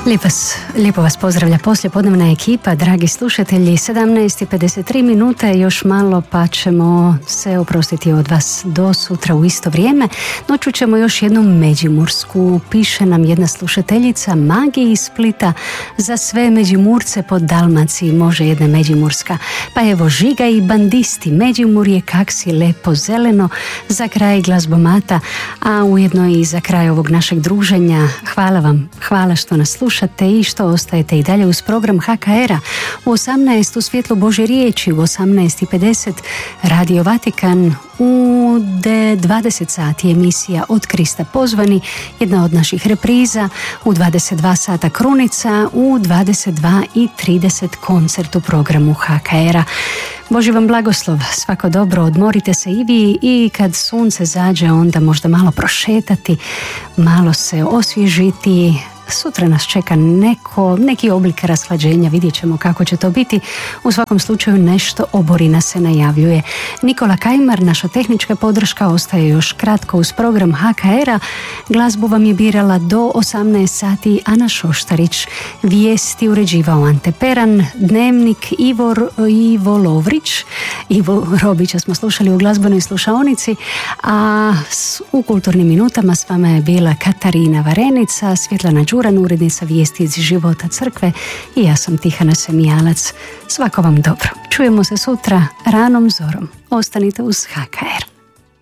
Lijepo vas pozdravlja poslijepodnevna ekipa, dragi slušatelji. 17:53 minute, još malo pa ćemo se oprostiti od vas do sutra u isto vrijeme. Noću ćemo još jednu međimursku. Piše nam jedna slušateljica: magiji iz Splita za sve Međimurce po Dalmaciji može jedna međimurska. Pa evo, žiga i bandisti, Međimurje kak si lepo zeleno, za kraj glazbomata, a ujedno i za kraj ovog našeg druženja. Hvala vam, hvala što nas slušate i što ostajete i dalje uz program HKR-a. U 18 u svjetlu Božje riječi, u 18:50 Radio Vatikan, u 20 sati emisija Od Krista pozvani, jedna od naših repriza, u 22 sata Krunica, u 22:30 koncert u programu HKR-a. Božji vam blagoslov, svako dobro, odmorite se i vi, i kad sunce zađe onda možda malo prošetati, malo se osvježiti. Sutra nas čeka neki oblik rashlađenja, vidjet ćemo kako će to biti. U svakom slučaju nešto oborina se najavljuje. Nikola Kajmar, naša tehnička podrška, ostaje još kratko uz program HKR-a. Glazbu vam je birala do 18 sati Ana Šoštarić, vijesti uređivao Ante Peran, dnevnik Ivo Lovrić, Ivo Robića smo slušali u glazbenoj slušaonici, a u kulturnim minutama s vama je bila Katarina Varenica, Svjetlana Đuran, urednica vijesti iz života crkve, i ja sam Tihana Semijalac. Svako vam dobro. Čujemo se sutra ranom zorom. Ostanite uz HKR.